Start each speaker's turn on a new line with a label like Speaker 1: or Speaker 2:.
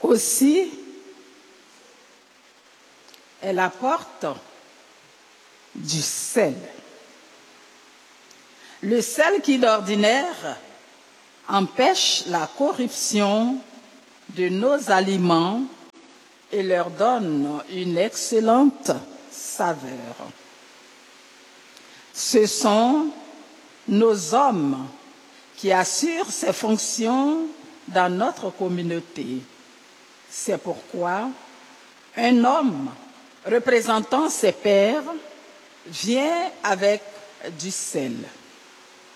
Speaker 1: Aussi, elle apporte du sel. Le sel qui d'ordinaire empêche la corruption de nos aliments et leur donne une excellente saveur. Ce sont nos hommes qui assurent ces fonctions dans notre communauté. C'est pourquoi un homme représentant ses pairs vient avec du sel.